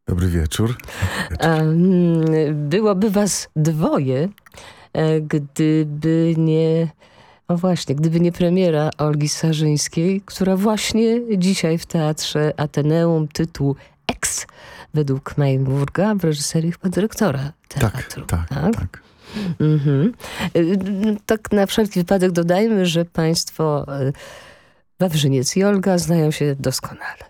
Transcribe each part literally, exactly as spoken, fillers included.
Dobry wieczór. Byłoby was dwoje, gdyby nie... O właśnie, gdyby nie premiera Olgi Sarzyńskiej, która właśnie dzisiaj w Teatrze Ateneum, tytuł Ex, według Majnburga, w reżyserii chyba dyrektora teatru. Tak, tak, tak. tak. Mhm. Tak na wszelki wypadek dodajmy, że państwo Wawrzyniec i Olga znają się doskonale.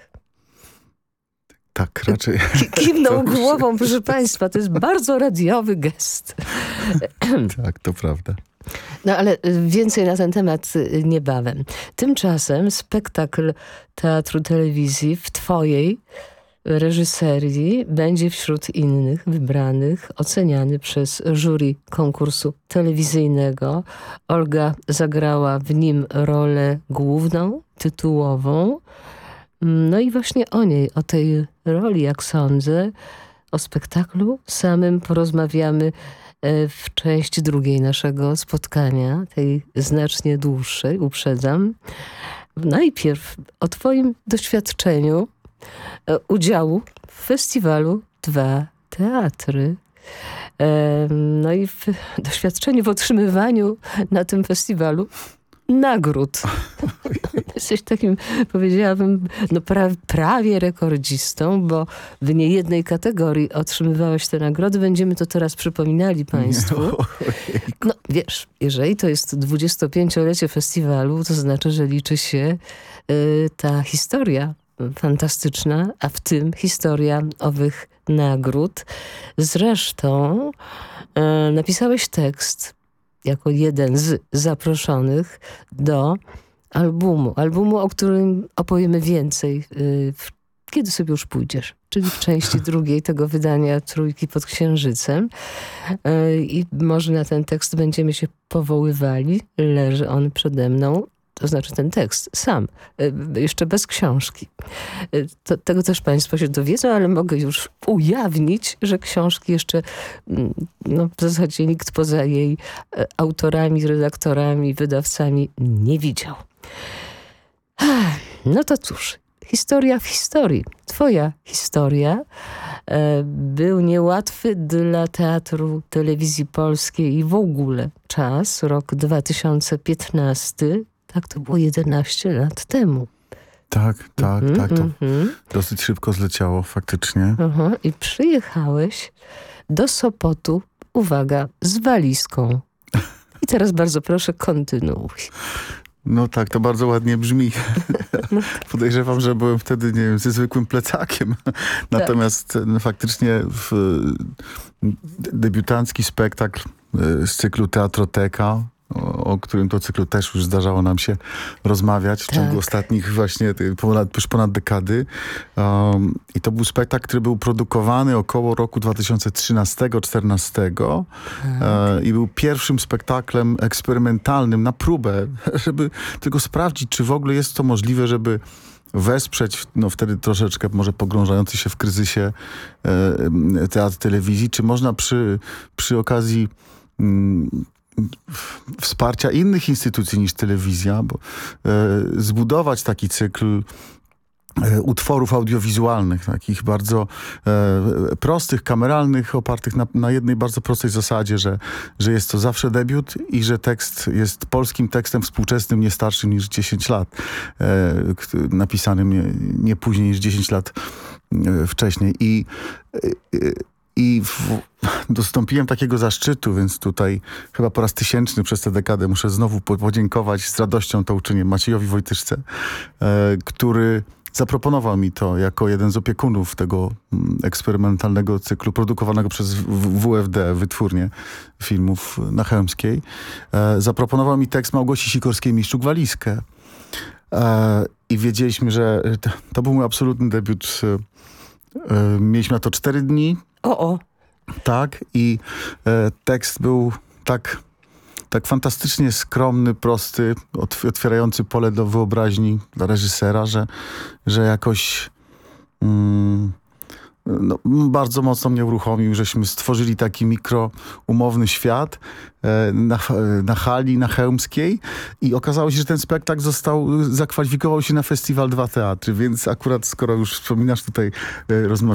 Tak, raczej. Kiwnął głową, proszę państwa, to jest bardzo radiowy gest. Tak, to prawda. No ale więcej na ten temat niebawem. Tymczasem spektakl Teatru Telewizji w twojej reżyserii będzie wśród innych wybranych oceniany przez jury konkursu telewizyjnego. Olga zagrała w nim rolę główną, tytułową. No i właśnie o niej, o tej roli, jak sądzę, o spektaklu samym porozmawiamy w części drugiej naszego spotkania, tej znacznie dłuższej, uprzedzam. Najpierw o twoim doświadczeniu udziału w festiwalu Dwa Teatry. No i w doświadczeniu w otrzymywaniu na tym festiwalu nagród. Jesteś takim, powiedziałabym, no pra, prawie rekordzistą, bo w niejednej kategorii otrzymywałeś te nagrody. Będziemy to teraz przypominali państwu. No wiesz, jeżeli to jest dwudziestopięciolecie festiwalu, to znaczy, że liczy się y, ta historia fantastyczna, a w tym historia owych nagród. Zresztą y, napisałeś tekst jako jeden z zaproszonych do albumu. Albumu, o którym opowiemy więcej, yy, w, kiedy sobie już pójdziesz. Czyli w części drugiej tego wydania Trójki pod Księżycem. Yy, I może na ten tekst będziemy się powoływali. Leży on przede mną. To znaczy ten tekst sam, y, jeszcze bez książki. Y, to, tego też państwo się dowiedzą, ale mogę już ujawnić, że książki jeszcze y, no, w zasadzie nikt poza jej y, autorami, redaktorami, wydawcami nie widział. No to cóż, historia w historii. Twoja historia y, był niełatwy dla Teatru Telewizji Polskiej i w ogóle czas, rok dwa tysiące piętnasty. Tak, to było jedenaście lat temu. Tak, tak, mm-hmm, tak. To mm-hmm. dosyć szybko zleciało faktycznie. Aha, i przyjechałeś do Sopotu, uwaga, z walizką. I teraz bardzo proszę, kontynuuj. No tak, to bardzo ładnie brzmi. Podejrzewam, że byłem wtedy, nie wiem, ze zwykłym plecakiem. Natomiast tak. no, faktycznie w, debiutancki spektakl z cyklu Teatroteka, O, o którym to cyklu też już zdarzało nam się rozmawiać w tak. ciągu ostatnich właśnie ponad, już ponad dekady. Um, I to był spektakl, który był produkowany około roku dwa tysiące trzynastego czternastego tak. e, i był pierwszym spektaklem eksperymentalnym na próbę, żeby tylko sprawdzić, czy w ogóle jest to możliwe, żeby wesprzeć, no wtedy troszeczkę może pogrążający się w kryzysie e, teatr telewizji, czy można przy, przy okazji mm, wsparcia innych instytucji niż telewizja, bo e, zbudować taki cykl e, utworów audiowizualnych, takich bardzo e, prostych, kameralnych, opartych na, na jednej bardzo prostej zasadzie, że, że jest to zawsze debiut i że tekst jest polskim tekstem współczesnym, nie starszym niż dziesięć lat, e, napisanym nie, nie później niż dziesięć lat e, wcześniej. I e, I w, dostąpiłem takiego zaszczytu, więc tutaj chyba po raz tysięczny przez tę dekadę muszę znowu podziękować, z radością to uczynię, Maciejowi Wojtyszce, e, który zaproponował mi to jako jeden z opiekunów tego mm, eksperymentalnego cyklu produkowanego przez W F D, Wytwórnię Filmów na Chełmskiej. E, zaproponował mi tekst Małgosi Sikorskiej-Miszczuk-Walizkę. E, I wiedzieliśmy, że to, to był mój absolutny debiut. E, mieliśmy na to cztery dni. O, o. Tak, i e, tekst był tak, tak fantastycznie skromny, prosty, otwierający pole do wyobraźni dla reżysera, że, że jakoś mm, no, bardzo mocno mnie uruchomił, żeśmy stworzyli taki mikroumowny świat e, na, na hali na Chełmskiej i okazało się, że ten spektakl został, zakwalifikował się na festiwal Dwa Teatry, więc akurat skoro już wspominasz tutaj, e, rozmawiamy